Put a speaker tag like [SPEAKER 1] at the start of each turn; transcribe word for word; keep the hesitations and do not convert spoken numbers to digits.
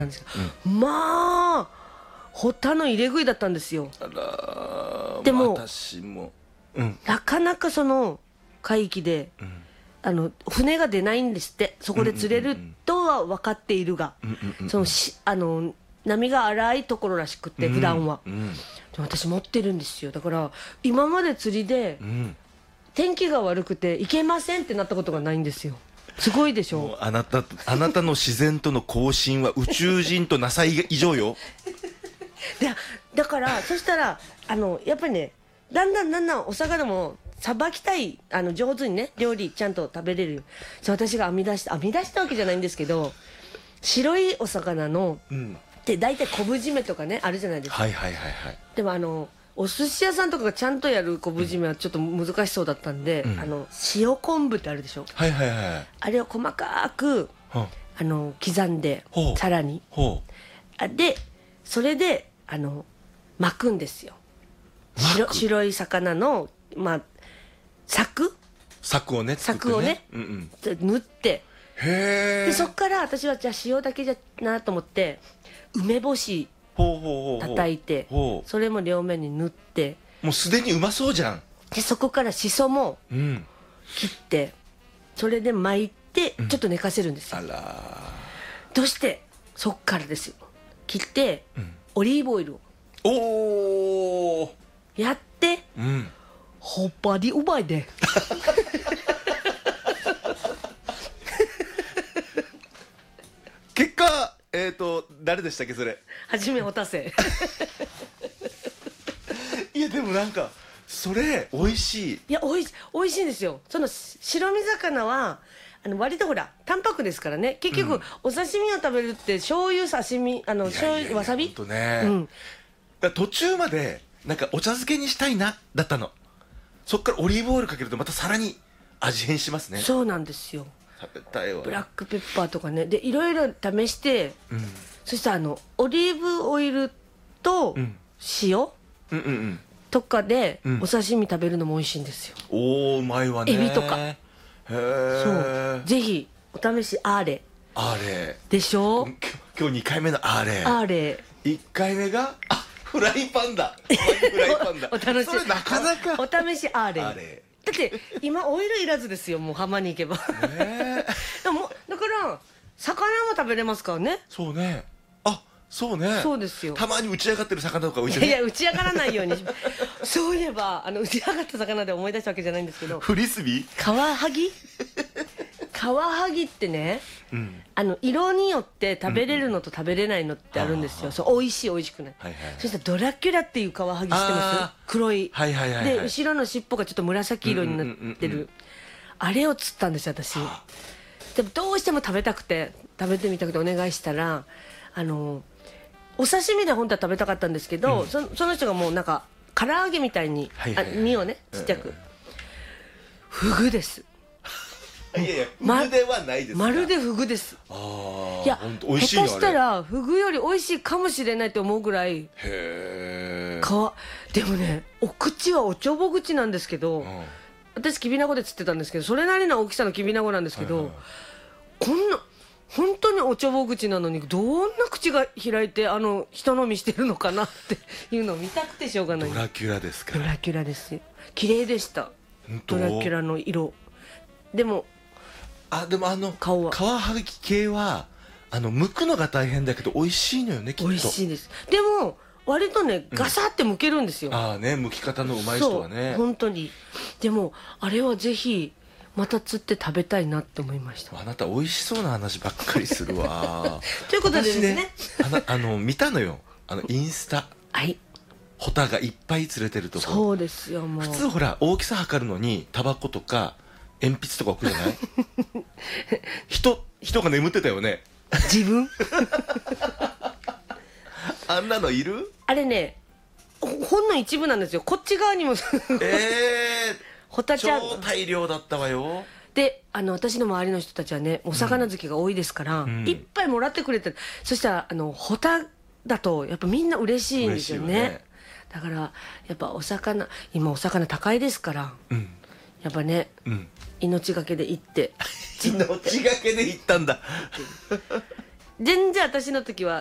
[SPEAKER 1] なんですけど、うん、まあホタの入れ食いだったんですよ。
[SPEAKER 2] あら
[SPEAKER 1] でも
[SPEAKER 2] 私も、うん、
[SPEAKER 1] なかなかその海域で、うん、あの船が出ないんですって。そこで釣れるとは分かっているが、そのしあの波が荒いところらしくて、普段は、うんうん、で私持ってるんですよ。だから今まで釣りで、うん、天気が悪くて行けませんってなったことがないんですよ。すごいでしょ。
[SPEAKER 2] もうあなたあなたの自然との交信は宇宙人と ナサ 以上よ。
[SPEAKER 1] でだからそしたらあのやっぱりね、だんだんだんだんお魚もさばきたい、あの上手にね料理ちゃんと食べれる。そう私が編み出した編み出したわけじゃないんですけど、白いお魚の、うん、で大体昆布締めとかねあるじゃないですか。
[SPEAKER 2] はいはいはいはい。
[SPEAKER 1] でもあのお寿司屋さんとかがちゃんとやる昆布締めはちょっと難しそうだったんで、うん、あの塩昆布ってあるでしょ。
[SPEAKER 2] はいはいはい。
[SPEAKER 1] あれを細かく、はあの刻んでさらにでそれであの巻くんですよ。白, 白い魚のまあ柵
[SPEAKER 2] 柵をね
[SPEAKER 1] 柵をね、うんうん、縫って
[SPEAKER 2] へ
[SPEAKER 1] でそっから私はじゃあ塩だけじゃなと思って梅干し叩いてそれも両面に塗って、
[SPEAKER 2] もうすでにうまそうじゃん。
[SPEAKER 1] でそこからしそも切って、うん、それで巻いてちょっと寝かせるんですよ、うん、あらそしてそっからですよ切って、うん、オリーブオイルを
[SPEAKER 2] おー
[SPEAKER 1] やって、うん、ほっぱりうまいで
[SPEAKER 2] 結果えっ、ー、と誰でしたっけそれ。
[SPEAKER 1] はじめおたせ
[SPEAKER 2] いやでもなんかそれ美味しい。
[SPEAKER 1] いやおいし美味しいんですよ。その白身魚はあの割とほら淡白ですからね。結局、うん、お刺身を食べるって醤油刺身あの醤油わさび。
[SPEAKER 2] ほんとね、うん、だ途中までなんかお茶漬けにしたいなだったの。そっからオリーブオイルかけるとまたさらに味変しますね。
[SPEAKER 1] そうなんですよ。
[SPEAKER 2] 食べたいわ。
[SPEAKER 1] ブラックペッパーとかねでいろいろ試して、うん、そしたらあのオリーブオイルと塩、うんうんうんうんとかでお刺身食べるのも美味しいんですよ、
[SPEAKER 2] うん、おーうまいわね。
[SPEAKER 1] エビとか。
[SPEAKER 2] へー
[SPEAKER 1] そうぜひお試しあれ
[SPEAKER 2] あれ
[SPEAKER 1] でしょ。
[SPEAKER 2] 今日にかいめのあれ
[SPEAKER 1] あれ
[SPEAKER 2] いっかいめがあフライパンだフライパンだ
[SPEAKER 1] お楽しみ。
[SPEAKER 2] それなかなか
[SPEAKER 1] お試しあれ
[SPEAKER 2] あれ
[SPEAKER 1] だって今オイルいらずですよ。もう浜に行けばねでもだから魚も食べれますからね。
[SPEAKER 2] そうね。あそうね。
[SPEAKER 1] そうですよ。
[SPEAKER 2] たまに打ち上がってる魚とか置いてね。
[SPEAKER 1] いやいや打ち上がらないようにそういえばあの打ち上がった魚で思い出したわけじゃないんですけど、
[SPEAKER 2] フリスビー
[SPEAKER 1] カワハギカワハギってね、うん、あの色によって食べれるのと食べれないのってあるんですよ、うん、そう美味しい美味しくない、はいはい、そしたらドラキュラっていうカワハギ知ってます？黒い、はいはいはいはい、で後ろの尻尾がちょっと紫色になってる、うんうんうんうん、あれを釣ったんです私。でもどうしても食べたくて食べてみたくてお願いしたらあのお刺身で本当は食べたかったんですけど、うん、そ, その人がもうなんか唐揚げみたいに、はいはいはい、身をねちっちゃく、うん、フグです。
[SPEAKER 2] いやいやフグではないですか。
[SPEAKER 1] まるでフグです。
[SPEAKER 2] あ
[SPEAKER 1] いや
[SPEAKER 2] 美味しいの
[SPEAKER 1] 下手したらフグより美味しいかもしれないって思うぐらい。
[SPEAKER 2] へ
[SPEAKER 1] ーでもねお口はおちょぼ口なんですけど、うん、私きびなごで釣ってたんですけどそれなりの大きさのきびなごなんですけど、はいはい、こんな本当におちょぼ口なのにどんな口が開いてあの人飲みしてるのかなっていうのを見たくてしょうがない。
[SPEAKER 2] ドラキュラですか。
[SPEAKER 1] ドラキュラですよ。綺麗でした。ドラキュラの色でも
[SPEAKER 2] あでもあの
[SPEAKER 1] 顔は
[SPEAKER 2] カワハギ系はあの剥くのが大変だけど美味しいのよねきっと。
[SPEAKER 1] 美味しいです。でも割とねガサって剥けるんですよ、
[SPEAKER 2] うん、ああね剥き方のうまい人はね。
[SPEAKER 1] そう本当に。でもあれはぜひまた釣って食べたいなって思いました。
[SPEAKER 2] あなた美味しそうな話ばっかりするわ
[SPEAKER 1] ということでですね、ね
[SPEAKER 2] あのあの見たのよあのインスタ。
[SPEAKER 1] はい
[SPEAKER 2] ホタがいっぱい釣れてるとこ。
[SPEAKER 1] そうですよ。もう
[SPEAKER 2] 普通ほら大きさ測るのにタバコとか鉛筆とか置くじゃない人人が眠ってたよね
[SPEAKER 1] 自分
[SPEAKER 2] あんなのいる？
[SPEAKER 1] あれねほんの一部なんですよ。こっち側にもえ
[SPEAKER 2] え
[SPEAKER 1] ホタちゃん
[SPEAKER 2] 超大量だったわよ。
[SPEAKER 1] であの私の周りの人たちはねお魚好きが多いですから、うん、いっぱいもらってくれて、そしたらあのホタだとやっぱみんな嬉しいんですよ ね, よねだからやっぱお魚今お魚高いですから、うん、やっぱね、うん、命がけで行って
[SPEAKER 2] 命がけで行ったんだ
[SPEAKER 1] 全然私の時は